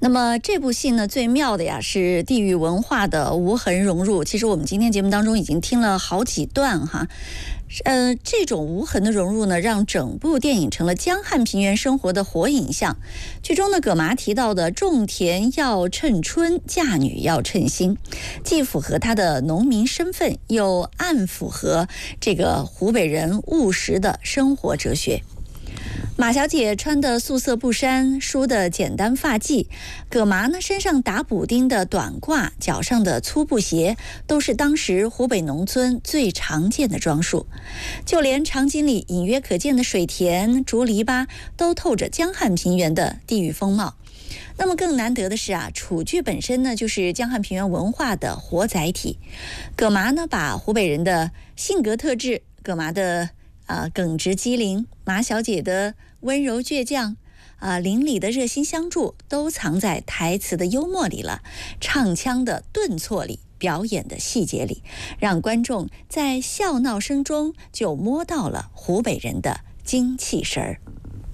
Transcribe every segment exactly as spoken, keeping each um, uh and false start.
那么这部戏呢，最妙的呀是地域文化的无痕融入。其实我们今天节目当中已经听了好几段哈，呃，这种无痕的融入呢，让整部电影成了江汉平原生活的活影像。剧中的葛麻提到的种田要趁春，嫁女要趁新，既符合他的农民身份，又暗符合这个湖北人务实的生活哲学。马小姐穿的素色布衫，梳的简单发髻，葛麻呢身上打补丁的短褂，脚上的粗布鞋，都是当时湖北农村最常见的装束。就连场景里隐约可见的水田、竹篱笆，都透着江汉平原的地域风貌。那么更难得的是啊，楚剧本身呢就是江汉平原文化的活载体。葛麻呢把湖北人的性格特质，葛麻的啊、呃、耿直机灵，马小姐的温柔倔强，啊、呃，邻里的热心相助，都藏在台词的幽默里了，唱腔的顿挫里，表演的细节里，让观众在笑闹声中就摸到了湖北人的精气神儿。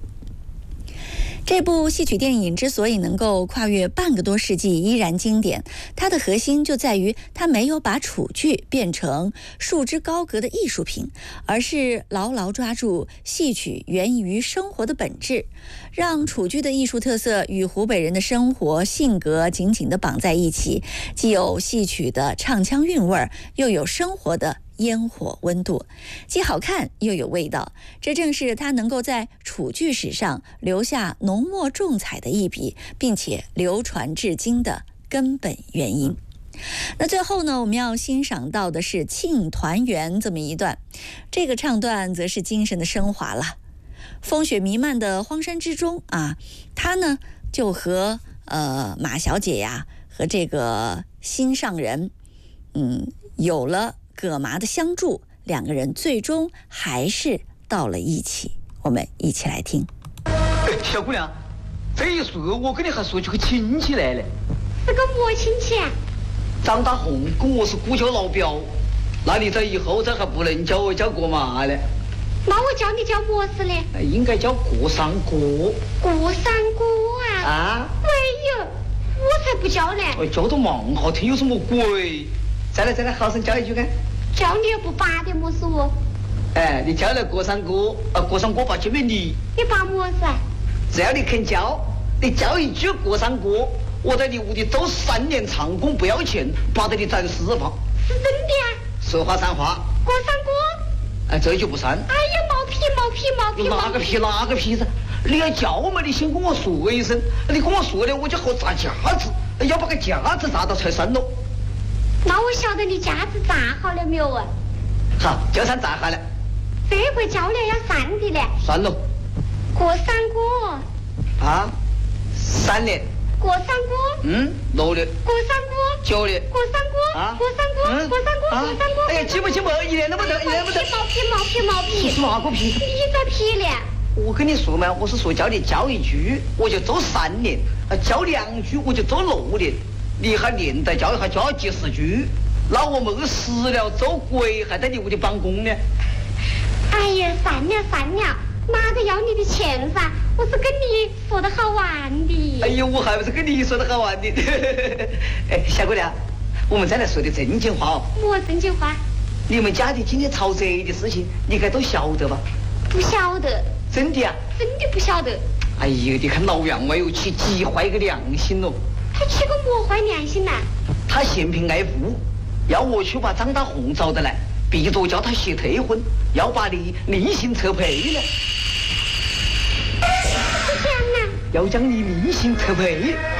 这部戏曲电影之所以能够跨越半个多世纪依然经典，它的核心就在于它没有把楚剧变成束之高阁的艺术品，而是牢牢抓住戏曲源于生活的本质，让楚剧的艺术特色与湖北人的生活性格紧紧地绑在一起，既有戏曲的唱腔韵味，又有生活的烟火温度，既好看又有味道，这正是他能够在楚剧史上留下浓墨重彩的一笔，并且流传至今的根本原因。那最后呢，我们要欣赏到的是《庆团圆》这么一段，这个唱段则是精神的升华了。风雪弥漫的荒山之中啊，他呢就和呃马小姐呀和这个心上人，嗯，有了葛麻的相助，两个人最终还是到了一起。我们一起来听。 小姑娘，这一说，我跟你还说起个亲戚来了。 是个么亲戚啊？ 张大红跟我是故交老表，那你在以后这还不能叫我叫葛麻了。 那我叫你叫么事嘞？ 应该叫葛三哥。 葛三哥啊？ 啊？ 没有，我才不叫呢。 哎，叫得蛮好听，有什么鬼？再来再来，好生叫一句看。 叫你也不拔的么事哦。 哎，你叫了葛三哥，啊，葛三哥把就给你。 你拔么事啊？ 只要你肯叫，你叫一句葛三哥，我在你屋里做三年长工不要钱，拔得你展示吧。 是真的啊？ 说话算话。 葛三哥。 哎，这就不算。 哎呀，毛皮毛皮毛皮。 哪个皮哪个皮子？你要叫嘛，你先跟我说一声，你跟我说了，我就好砸架子，要把个架子砸到才算咯。 那我晓得你架子砸好了没有啊？ 好，就算砸好了。 这回叫了要散的了。 算了。 葛三哥。 啊？三年。 葛三哥。 嗯，六年。 葛三哥。 九年。 葛三哥。 啊？ 葛三哥。 嗯。 葛三哥。葛三哥。 哎呀，记不记不？一年都不得，一年不得。 毛皮毛皮毛皮。 是哪个皮？ 你在皮了。 我跟你说嘛，我是说叫你叫一句，我就做三年；啊，叫两句我就做六年。你还连带叫一下叫几十句，那我没死了做鬼还在你屋里办公呢。 哎呀，算了算了，哪个要你的钱噻？我是跟你说的好玩的。 哎呦，我还不是跟你说的好玩的。哎，小姑娘，我们再来说点正经话哦。 么正经话？ 你们家里今天炒贼的事情，你该都晓得吧？ 不晓得。 真的啊？ 真的不晓得。 哎呦，你看老杨没有去极坏个良心哦。 他起个么坏良心呐？ 他嫌贫爱富，要我去把张大红找得来，逼着叫他写退婚，要把你另行撤赔呢。 不讲啊？ 要将你另行撤赔。